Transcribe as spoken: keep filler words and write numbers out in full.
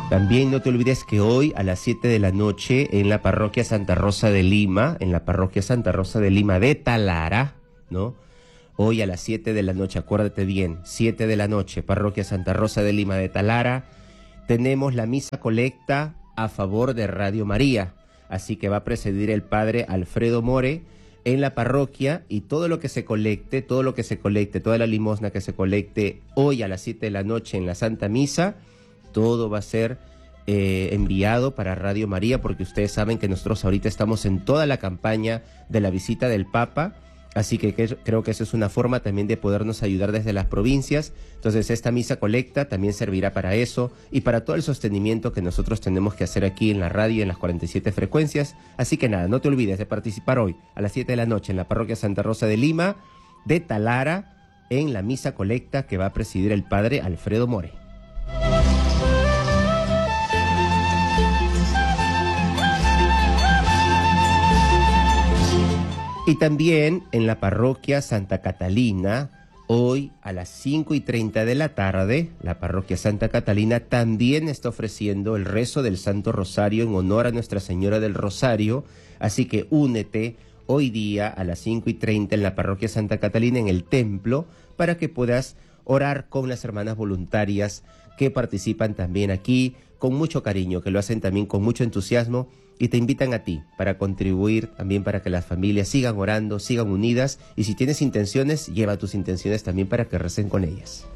También no te olvides que hoy a las siete de la noche en la parroquia Santa Rosa de Lima, en la parroquia Santa Rosa de Lima de Talara, ¿no? Hoy a las siete de la noche, acuérdate bien, siete de la noche, parroquia Santa Rosa de Lima de Talara, tenemos la misa colecta a favor de Radio María. Así que va a presidir el padre Alfredo More en la parroquia, y todo lo que se colecte, todo lo que se colecte, toda la limosna que se colecte hoy a las siete de la noche en la Santa Misa, todo va a ser eh, enviado para Radio María, porque ustedes saben que nosotros ahorita estamos en toda la campaña de la visita del Papa, así que, que creo que eso es una forma también de podernos ayudar desde las provincias. Entonces esta misa colecta también servirá para eso y para todo el sostenimiento que nosotros tenemos que hacer aquí en la radio, en las cuarenta y siete frecuencias. Así que nada, no te olvides de participar hoy a las siete de la noche en la parroquia Santa Rosa de Lima de Talara en la misa colecta que va a presidir el padre Alfredo More. Y también en la parroquia Santa Catalina, hoy a las cinco y treinta de la tarde, la parroquia Santa Catalina también está ofreciendo el rezo del Santo Rosario en honor a Nuestra Señora del Rosario. Así que únete hoy día a las cinco y treinta en la parroquia Santa Catalina en el templo para que puedas orar con las hermanas voluntarias que participan también aquí con mucho cariño, que lo hacen también con mucho entusiasmo, y te invitan a ti para contribuir también para que las familias sigan orando, sigan unidas, y si tienes intenciones, lleva tus intenciones también para que recen con ellas.